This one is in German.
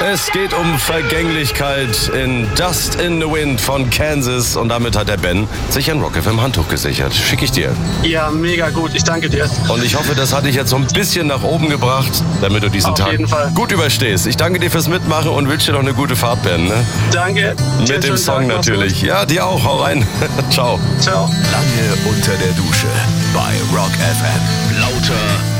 Es geht um Vergänglichkeit in Dust in the Wind von Kansas. Und damit hat der Ben sich ein Rock FM Handtuch gesichert. Schicke ich dir. Ja, mega gut. Ich danke dir. Und ich hoffe, das hat dich jetzt so ein bisschen nach oben gebracht, damit du diesen Tag gut überstehst. Ich danke dir fürs Mitmachen und wünsche dir noch eine gute Fahrt, Ben. Ne? Danke. Mit dem Song natürlich. Ja, dir auch. Hau rein. Ciao. Ciao. Lange unter der Dusche bei Rock FM. Lauter